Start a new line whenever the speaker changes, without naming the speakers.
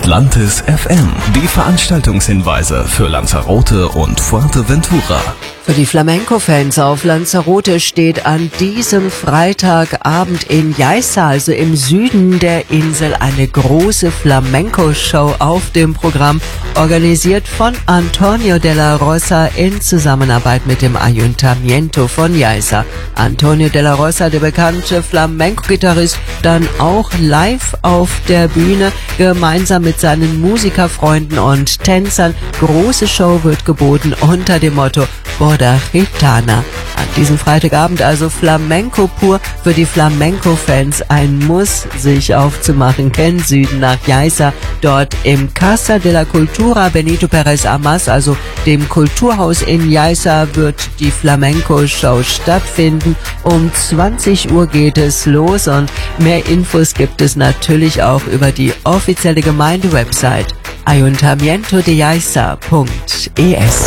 Atlantis FM. Die Veranstaltungshinweise für Lanzarote und Fuerteventura.
Für die Flamenco-Fans auf Lanzarote steht an diesem Freitagabend in Yaiza, also im Süden der Insel, eine große Flamenco-Show auf dem Programm, organisiert von Antonio de la Rosa in Zusammenarbeit mit dem Ayuntamiento von Yaiza. Antonio de la Rosa, der bekannte Flamenco-Gitarrist, dann auch live auf der Bühne, gemeinsam mit seinen Musikerfreunden und Tänzern. Große Show wird geboten unter dem Motto Boda Gitana. An diesem Freitagabend also Flamenco pur, für die Flamenco-Fans ein Muss, sich aufzumachen, gen Süden nach Yaiza. Dort im Casa de la Cultura Benito Pérez Amas, also dem Kulturhaus in Yaiza, wird die Flamenco-Show stattfinden. Um 20 Uhr geht es los und mehr Infos gibt es natürlich auch über die offizielle Gemeindewebsite ayuntamientodeyaiza.es.